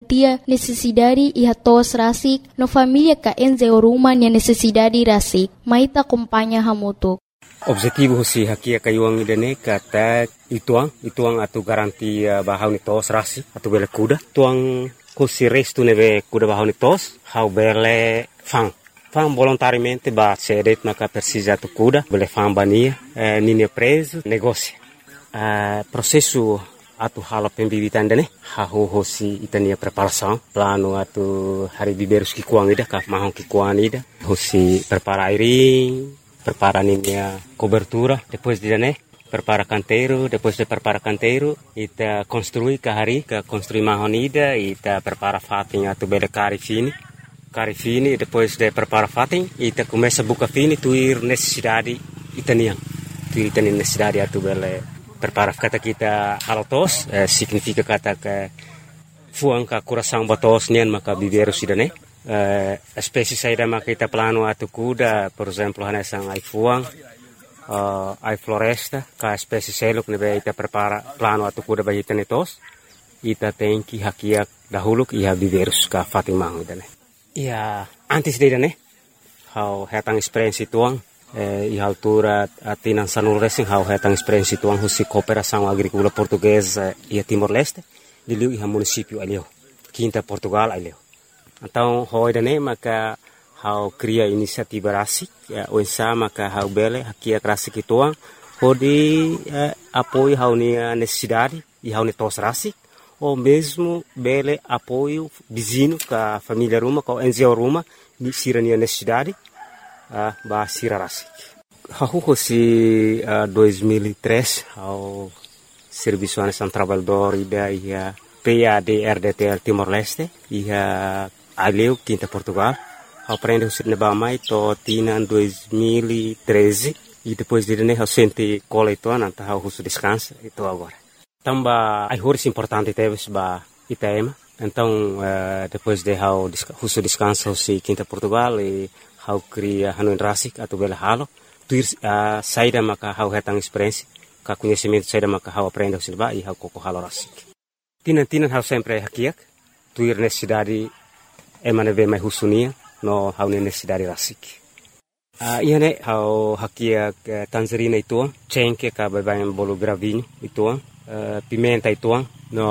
tia necessidade e tos rasik no família ka enze rumah nia necessidade rasik. Maita acompanha hamutuk. Objetivo si hakia kayuang idane kata ituang atu garantia bahau ni tos rasi atu bele kuda. Tuang kusi restu neve kuda bahau ni tos hau bele fang volontariamente ba cedet maka persija atu kuda bele fang bania nini preso negócio. Processo atu hala pembibitan dane hahu hosi itania preparação plano atu hari biberus ki kuang ida ka mahong ki kuang ida hosi prepara airing prepara ninia cobertura depois de dane prepara canteiro depois de prepara canteiro ita construi ka hari ka construi mahon ida ita prepara fating atu bele cari fini depois de prepara fating ita começa buka fini tuir necessidade itania necessidade atu bele prepara kata kita halotos significa kata ke fuang ka coração batos nian maka biberu sidane espécie saída maka kita plano atu kuda por exemplo hanesang ai fuang ai floresta ka espécie seluk nebe ita prepara plano atu kuda bagi tenetos ita tenki hakiak dahuluk iha biberus ka fatimang idane ia antes de dane how hetang experience tuang e altura atinan sanul racing hau hetang experiência tuang husi cooperação agrícola portuguesa e Timor-Leste de liu iha município aleu quinta Portugal aleu então hoida ne maka hau cria inisiativa rasik o ensa maka hau bele hakia rasik tuang hodi apoio hau ni necessidade e hau ne tos rasik ou mesmo bele apoio vizinho ka família ruma ka NGO ruma ni sirania necessidade ba sira rasik. Hahu si 2003 ao Serviço Nacional Trabalhador ida ia PAD-RDTL Timor-Leste ia aleu quinta Portugal. Aprende o sirne mai to tina 2013 e depois de né sente cola itu anta hahu descansa itu agora. Tamba ai horis importante teves ba itema. Então depois de hau descansa si quinta Portugal e hau cria hanuin rasik atau bela halo tuir saída maka hau hetang experiência ka conhecimento saída maka hau aprende silba e hau koko halo rasik tinan hau sempre hakiak tuir necessidade emane ve mai husunia no hau necessidade rasik iane hau hakiak tangerina itu cengke ka babayan bolo gravinho itu pimenta itu no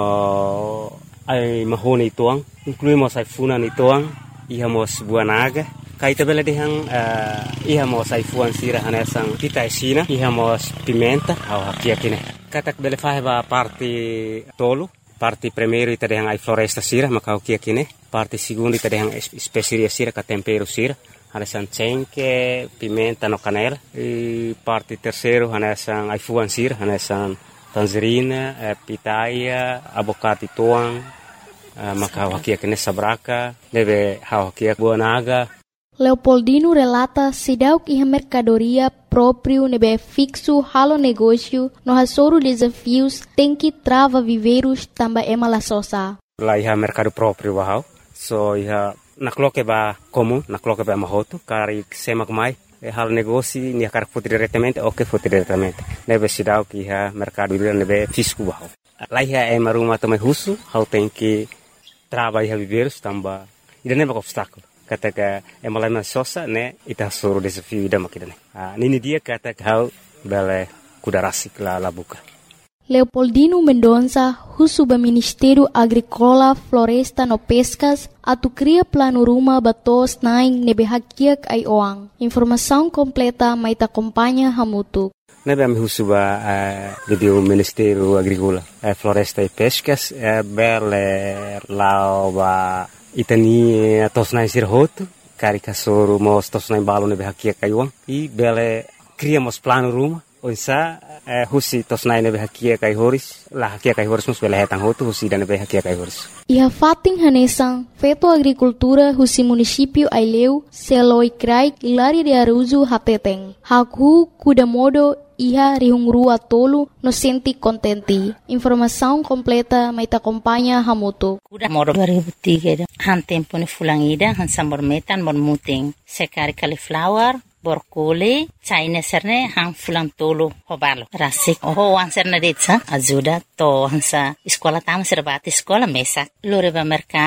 ai mahone itu incluímos ai funan itu ihamos buah naga kaita bela dehang ihamos ai fuan sira hanesang kita esina ihamos pimenta au hakia kine katak bela faheba parte tolu parte primeiro ita dehang ai floresta sira maka hakia kine parte segundo ita dehang especiaria sira ka tempero sira hanesang cengke pimenta no canela e parte terceiro hanesang ai fuan sira hanesang tangerina pitaia abocado tuang maka hakia kine sabraka deve hakia buah naga. Leopoldino relata sidauk iha mercadoria próprio nebe fixo halo negócio no hasoro desafios tem que trava viveiros tamba emala sosa. Lá iha mercado próprio bahau so iha nakloke ba comum nakloke ba mahoto kari semak mai halo negócio ni kar foto diretamente o que foto diretamente nebe sidauk iha mercado nebe fisco bahau. Lá iha emaruma também husu hau tem que trava iha viveiros tamba ida nebe obstáculo. Kata ka emalana sosa ne ita suru desafio ida makidane nini dia kata hau bele kuda rasik la buka. Leopoldino Mendonça husuba Ministério Agrícola Floresta no Pescas atu cria plano rumah batos naing nebe hakiak ai oang. Informação completa mai ta acompanha hamutu. Nebe ami husuba do Ministério Agrícola Floresta e Pescas bele lao ba itani tosnai sirhoto kari kasoro mos tosnai balo nebe hakia kaiwang i bele criamos plano ruma onsa husi tosnai nebe hakia kai horis la hakia kai horis mus bele hetang hoto husi dan nebe hakia kai horis iha fating hanesang feto agricultura husi município aileu seloi krai Hilaria de Aruzu hateteng haku kuda modo iha rihungrua tolu no senti contenti. Informação completa mai ta acompanha hamutu. Kuda modo 2003 han tempo ni fulangida han sambor metan bon muting sekari cauliflower borkole china serne han fulang tolu hobalo rasik ho wan serne detsa ajuda to hansa escola tam serbati escola mesa loreba mercado